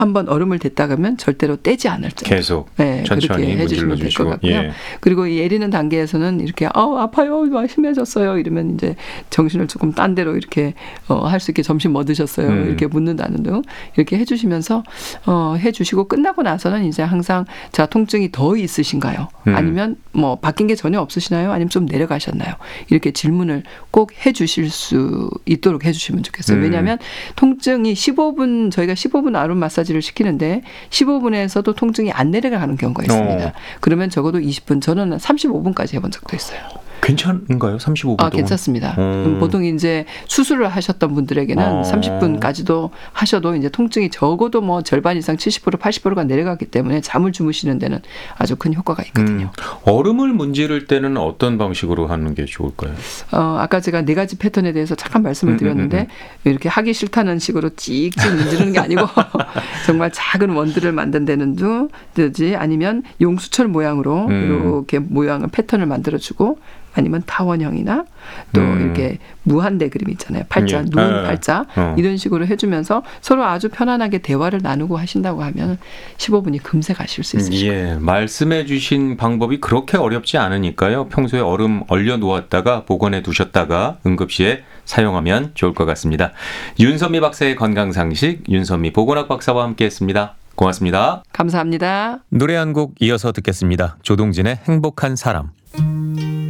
한번 얼음을 댔다 그러면 절대로 떼지 않을 정도. 계속 네, 천천히 그렇게 해주시면 될 것 같고요. 예. 그리고 이 애리는 단계에서는 이렇게 아파요, 심해졌어요 이러면 이제 정신을 조금 딴 데로 이렇게 할 수 있게 점심 뭐 드셨어요 이렇게 묻는다는 등 이렇게 해주시면서 해주시고 끝나고 나서는 이제 항상 자 통증이 더 있으신가요? 아니면 뭐 바뀐 게 전혀 없으시나요? 아니면 좀 내려가셨나요? 이렇게 질문을 꼭 해주실 수 있도록 해주시면 좋겠어요. 왜냐하면 통증이 15분 저희가 15분 아름 마사지를 시키는데 15분에서도 통증이 안 내려가는 경우가 있습니다. 그러면 적어도 20분 저는 35분까지 해본 적도 있어요. 괜찮은가요? 35분 동안? 괜찮습니다. 보통 이제 수술을 하셨던 분들에게는 30분까지도 하셔도 이제 통증이 적어도 뭐 절반 이상 70% 80%가 내려가기 때문에 잠을 주무시는 데는 아주 큰 효과가 있거든요. 얼음을 문지를 때는 어떤 방식으로 하는 게 좋을까요? 아까 제가 4가지 패턴에 대해서 잠깐 말씀을 드렸는데 이렇게 하기 싫다는 식으로 찍찍 문지르는 게 아니고 정말 작은 원들을 만든다는 듯이 아니면 용수철 모양으로 이렇게 모양을 패턴을 만들어주고 아니면 타원형이나 또 이렇게 무한대 그림 있잖아요. 팔자, 누운 팔자 이런 식으로 해주면서 서로 아주 편안하게 대화를 나누고 하신다고 하면 15분이 금세 가실 수 있으실 거예요. 예, 말씀해 주신 방법이 그렇게 어렵지 않으니까요. 평소에 얼음 얼려 놓았다가 보관해 두셨다가 응급시에 사용하면 좋을 것 같습니다. 윤선미 박사의 건강상식, 윤선미 보건학 박사와 함께했습니다. 고맙습니다. 감사합니다. 노래 한 곡 이어서 듣겠습니다. 조동진의 행복한 사람.